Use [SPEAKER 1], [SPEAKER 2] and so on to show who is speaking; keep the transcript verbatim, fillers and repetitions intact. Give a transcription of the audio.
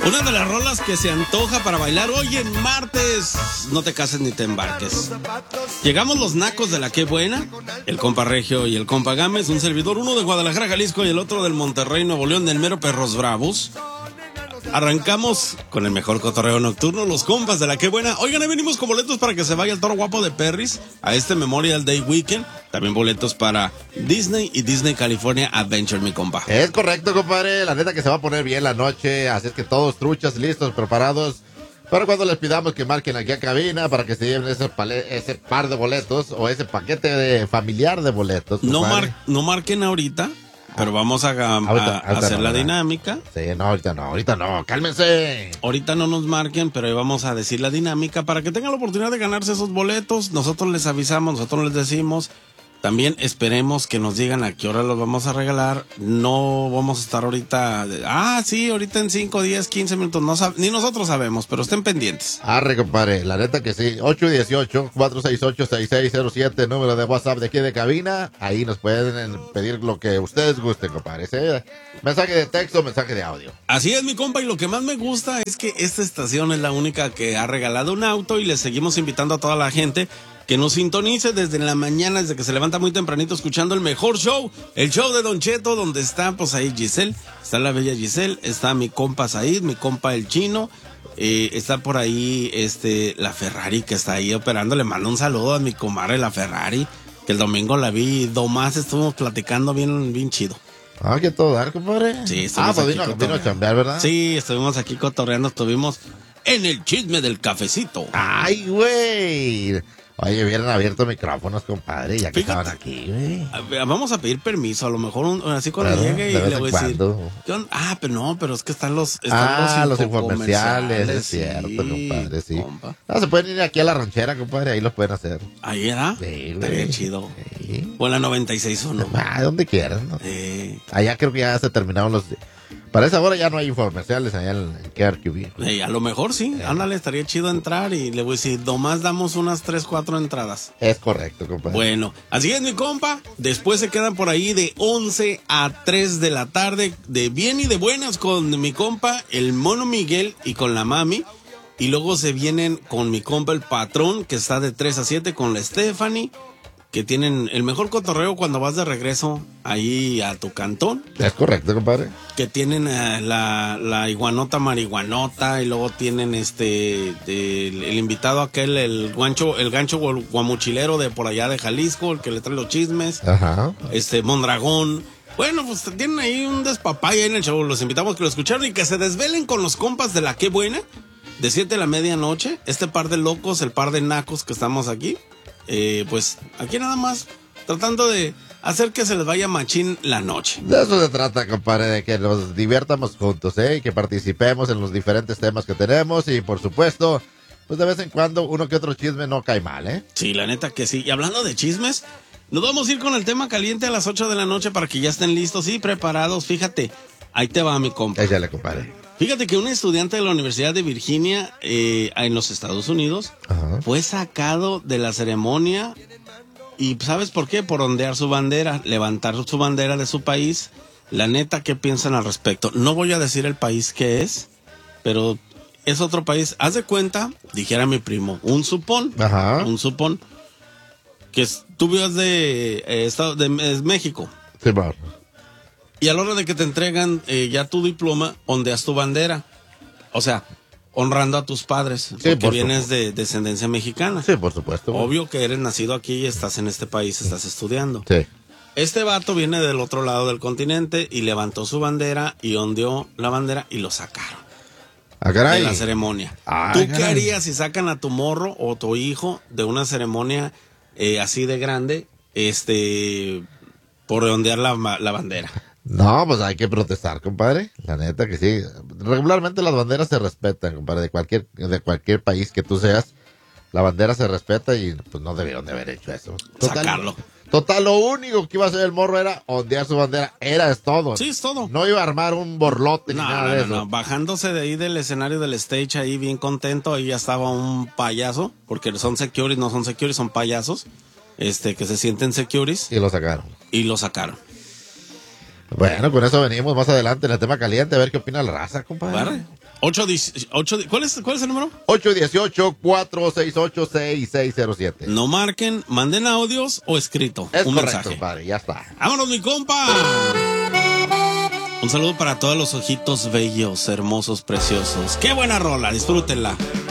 [SPEAKER 1] Una de las rolas que se antoja para bailar hoy en martes. No te cases ni te embarques. Llegamos los nacos de la Qué Buena, el compa Regio y el compa Gámez, un servidor, uno de Guadalajara, Jalisco y el otro del Monterrey, Nuevo León, del mero Perros Bravos. Arrancamos con el mejor cotorreo nocturno, los compas de la Qué Buena. Oigan, ahí venimos con boletos para que se vaya el toro guapo de Perris a este Memorial Day Weekend. También boletos para Disney y Disney California Adventure, mi compa.
[SPEAKER 2] Es correcto, compadre. La neta que se va a poner bien la noche. Así es que todos truchas, listos, preparados. Para cuando les pidamos que marquen aquí a cabina para que se lleven ese, pale, ese par de boletos o ese paquete de familiar de boletos.
[SPEAKER 1] No, mar, no marquen ahorita. Pero vamos a, a, ahorita, a ahorita hacer no, la ¿verdad? dinámica.
[SPEAKER 2] Sí, no, ahorita no, ahorita no, cálmense.
[SPEAKER 1] Ahorita no nos marquen, pero ahí vamos a decir la dinámica para que tengan la oportunidad de ganarse esos boletos. Nosotros les avisamos, nosotros les decimos. También esperemos que nos digan a qué hora los vamos a regalar. No vamos a estar ahorita. De, ah, sí, ahorita en cinco, diez, quince minutos. No sab- ni nosotros sabemos, pero estén pendientes.
[SPEAKER 2] Arre, compadre. La neta que sí. ocho dieciocho, cuatro seis ocho, seis seis cero siete, número de WhatsApp de aquí de cabina. Ahí nos pueden pedir lo que ustedes gusten, compadre. ¿Sí? Mensaje de texto, mensaje de audio.
[SPEAKER 1] Así es, mi compa. Y lo que más me gusta es que esta estación es la única que ha regalado un auto y le seguimos invitando a toda la gente que nos sintonice desde la mañana, desde que se levanta muy tempranito, escuchando el mejor show, el show de Don Cheto, donde está, pues ahí Giselle, está la bella Giselle, está mi compa Said, mi compa el Chino, eh, está por ahí este la Ferrari que está ahí operando. Le mando un saludo a mi comadre la Ferrari, que el domingo la vi, Domás estuvimos platicando bien, bien chido.
[SPEAKER 2] Ah, que todo dar, compadre.
[SPEAKER 1] Sí,
[SPEAKER 2] ah, pues vino, vino a chambear, ¿verdad?
[SPEAKER 1] Sí, estuvimos aquí cotorreando, estuvimos en el chisme del cafecito.
[SPEAKER 2] Ay, güey. Oye, hubieran abierto micrófonos, compadre, ya que Fíjate, estaban aquí, güey.
[SPEAKER 1] Vamos a pedir permiso, a lo mejor un, así cuando claro, llegue y le voy a decir. Ah, pero no, pero es que están los están
[SPEAKER 2] Ah, los infocomerciales, es sí, cierto, compadre, sí. Compa. No, se pueden ir aquí a la ranchera, compadre, ahí los pueden hacer.
[SPEAKER 1] Ahí era.
[SPEAKER 2] Sí,
[SPEAKER 1] estaría chido. Sí. O en la noventa y seis uno.
[SPEAKER 2] Ah, donde quieran, ¿no?
[SPEAKER 1] Sí.
[SPEAKER 2] Allá creo que ya se terminaron los. Para esa hora ya no hay infocomerciales allá en K R Q B.
[SPEAKER 1] Eh, a lo mejor sí, eh. ándale, estaría chido entrar y le voy a decir, nomás damos unas tres, cuatro entradas.
[SPEAKER 2] Es correcto, compadre.
[SPEAKER 1] Bueno, así es, mi compa. Después se quedan por ahí de once a tres de la tarde, de bien y de buenas con mi compa, el Mono Miguel y con la mami. Y luego se vienen con mi compa, el Patrón, que está de tres a siete con la Stephanie, que tienen el mejor cotorreo cuando vas de regreso ahí a tu cantón.
[SPEAKER 2] Es correcto, compadre.
[SPEAKER 1] Que tienen uh, la, la iguanota marihuanota y luego tienen este el, el invitado aquel, el guancho, el gancho guamuchilero de por allá de Jalisco, el que le trae los chismes.
[SPEAKER 2] Ajá.
[SPEAKER 1] Este Mondragón. Bueno, pues tienen ahí un despapaya en el show. Los invitamos a que lo escucharon y que se desvelen con los compas de la Qué Buena. De siete a la medianoche, este par de locos, el par de nacos que estamos aquí. Eh, pues aquí nada más tratando de hacer que se les vaya machín la noche.
[SPEAKER 2] De eso se trata, compadre, de que nos divirtamos juntos, ¿eh? Y que participemos en los diferentes temas que tenemos y, por supuesto, pues de vez en cuando uno que otro chisme no cae mal, ¿eh?
[SPEAKER 1] Sí, la neta que sí. Y hablando de chismes, nos vamos a ir con el tema caliente a las ocho de la noche para que ya estén listos y preparados. Fíjate, ahí te va mi compa.
[SPEAKER 2] Échale, compadre.
[SPEAKER 1] Fíjate que un estudiante de la Universidad de Virginia eh, en los Estados Unidos Ajá. fue sacado de la ceremonia y ¿sabes por qué? Por ondear su bandera, levantar su bandera de su país. La neta, ¿qué piensan al respecto? No voy a decir el país que es, pero es otro país. Haz de cuenta, dijera mi primo, un supón,
[SPEAKER 2] Ajá.
[SPEAKER 1] un supón, que tú vives de, eh, estado de, de México.
[SPEAKER 2] Sí, va.
[SPEAKER 1] Y a la hora de que te entregan eh, ya tu diploma, ondeas tu bandera. O sea, honrando a tus padres,
[SPEAKER 2] sí,
[SPEAKER 1] porque
[SPEAKER 2] por
[SPEAKER 1] vienes de descendencia mexicana.
[SPEAKER 2] Sí, por supuesto.
[SPEAKER 1] Obvio que eres nacido aquí y estás en este país, estás estudiando.
[SPEAKER 2] Sí.
[SPEAKER 1] Este vato viene del otro lado del continente y levantó su bandera y ondeó la bandera y lo sacaron.
[SPEAKER 2] Ah, caray.
[SPEAKER 1] De la ceremonia.
[SPEAKER 2] Ah,
[SPEAKER 1] ¿Tú
[SPEAKER 2] caray.
[SPEAKER 1] qué harías si sacan a tu morro o tu hijo de una ceremonia eh, así de grande, este, por ondear la, la bandera?
[SPEAKER 2] No, pues hay que protestar, compadre. La neta que sí. Regularmente las banderas se respetan, compadre. De cualquier, de cualquier país que tú seas, la bandera se respeta y pues no debieron de haber hecho eso. Total,
[SPEAKER 1] Sacarlo.
[SPEAKER 2] Total, lo único que iba a hacer el morro era ondear su bandera. Era, es todo.
[SPEAKER 1] Sí, es todo.
[SPEAKER 2] No iba a armar un borlote
[SPEAKER 1] no,
[SPEAKER 2] ni nada
[SPEAKER 1] no,
[SPEAKER 2] de
[SPEAKER 1] no,
[SPEAKER 2] eso.
[SPEAKER 1] No. Bajándose de ahí del escenario del stage, ahí bien contento, ahí ya estaba un payaso, porque son securities, no son securities, son payasos, este, que se sienten securities.
[SPEAKER 2] Y lo sacaron.
[SPEAKER 1] Y lo sacaron.
[SPEAKER 2] Bueno, con eso venimos más adelante en el tema caliente, a ver qué opina la raza, compadre.
[SPEAKER 1] ocho, ocho, ¿cuál, es, ¿Cuál es el número?
[SPEAKER 2] ocho uno ocho, cuatro seis ocho, seis seis cero siete.
[SPEAKER 1] No marquen, manden audios o escrito.
[SPEAKER 2] Es
[SPEAKER 1] un
[SPEAKER 2] correcto,
[SPEAKER 1] mensaje.
[SPEAKER 2] compadre, ya está.
[SPEAKER 1] ¡Vámonos, mi compa! Un saludo para todos los ojitos bellos, hermosos, preciosos. ¡Qué buena rola! Disfrútenla.